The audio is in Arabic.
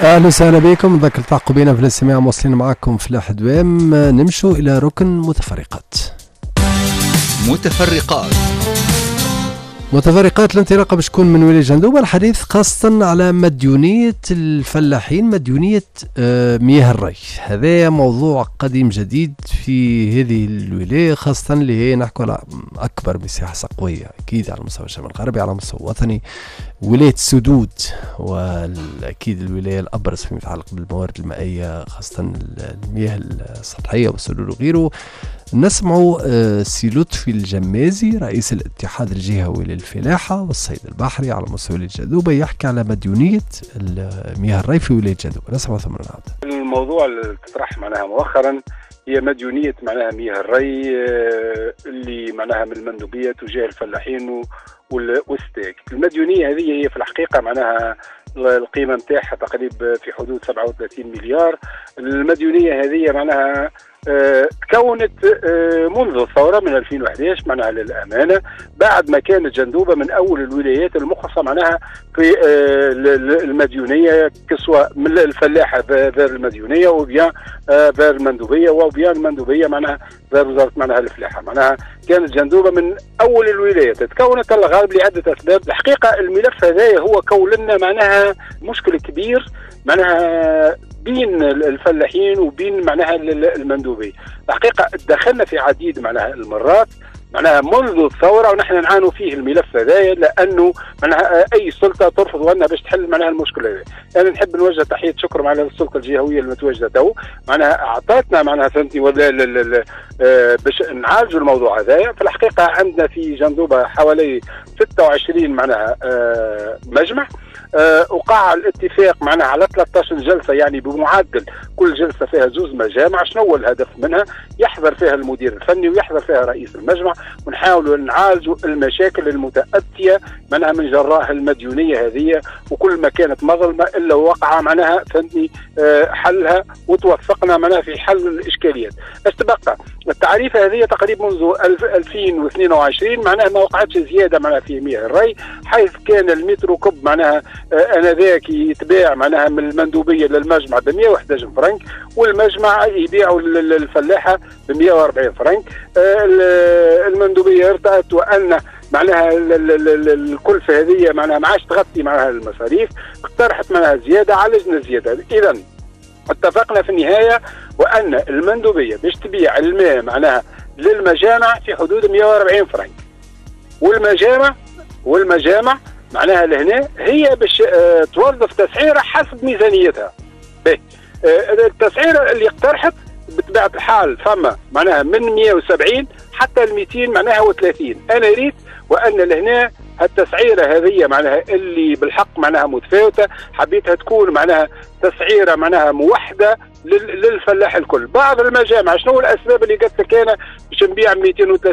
اهلا وسهلا بكم. ذاك التعقوا بينا في الاستماع، موصلين معكم في الاحد وام. نمشوا الى ركن متفرقات. متفرقات الانطلاقه باش تكون من ولاية جندوبة. الحديث خاصة على مديونية الفلاحين، مديونية مياه الري. هذا موضوع قديم جديد في هذه الولاية، خاصة اللي هي نحكي على أكبر مساحة سقوية أكيد على مستوى الشمال الغربي، على مستوى وطني ولاية سدود، والأكيد الولاية الأبرز فيما يتعلق بالموارد المائية، خاصة المياه السطحية والسدود وغيره. نسمعوا سي لطفي الجمازي رئيس الاتحاد الجهوي للفلاحة والصيد البحري على مستوى ولاية جندوبة يحكي على مديونية مياه الري في ولاية جندوبة. نسمع ثم نعود. الموضوع اللي تطرح معناها مؤخرا هي مديونية معناها مياه الري اللي معناها من المندوبية تجاه الفلاحين والستاك. المديونية هذه هي في الحقيقة معناها القيمة نتاعها تقريبا في حدود 37 مليار. المديونية هذه معناها تكونت منذ الثورة من 2011 معناها للأمانة، بعد ما كانت جندوبة من أول الولايات المخصصة معناها في المديونية، كسوة من الفلاحة ذا المديونية وبيان ذا المندوبية وبيان المندوبية معناها ذا وزارة معناها الفلاحة. معناها كانت جندوبة من أول الولايات، تكونت الغالب لعدة أسباب. الحقيقة الملف هذا هو كون لنا معناها مشكل كبير معناها بين الفلاحين وبين معناها المندوبية. الحقيقة دخلنا في عديد معناها المرات معناها منذ الثورة ونحن نعانوا فيه الملف هذايا، لأنه معناها أي سلطة ترفض أنها باش تحل معناها المشكلة هذه. أنا نحب نوجه تحية شكر معناها للسلطة الجهوية المتواجدة تو، معناها أعطتنا معناها فهمتني ولا باش نعالجوا الموضوع هذايا. في الحقيقة عندنا في جندوبة حوالي 26 معناها مجمع. وقع الاتفاق معناها على 13 جلسة، يعني بمعدل كل جلسة فيها 2 مجامع. شنو هو الهدف منها؟ يحضر فيها المدير الفني ويحضر فيها رئيس المجمع، ونحاولوا نعالجوا المشاكل المتأتية معناها من جراء المديونية هذه، وكل ما كانت مظلمة إلا وقع معناها فهمتني حلها، وتوفقنا معناها في حل الإشكاليات. استبقى التعريفة هذه تقريبا منذ 2022 معناها ما وقعتش زيادة معناها في مياه الري، حيث كان المتر كب معناها انذاك يتباع معناها من المندوبيه للمجمع ب 111 فرنك، والمجمع يبيعوا للفلاحه ب 140 فرنك. المندوبيه ارتأت وان معناها الكلفه هذه معناها ما عادش تغطي معناها المصاريف، اقترحت معناها زياده، عالجنا الزياده. اذا اتفقنا في النهايه وان المندوبيه باش تبيع الماء معناها للمجامع في حدود 140 فرنك، والمجامع معناها لهنا هي باش توظف تسعيره حسب ميزانيتها. التسعيره اللي اقترحت بطبيعه الحال فما معناها من 170 حتى ال 200 معناها و30. انا ريت وان لهنا التسعيره هذه معناها اللي بالحق معناها متفاوته، حبيتها تكون معناها تسعيره معناها موحده للفلاح الكل. بعض المجامع شنو الاسباب اللي قالت لك انا باش نبيع 230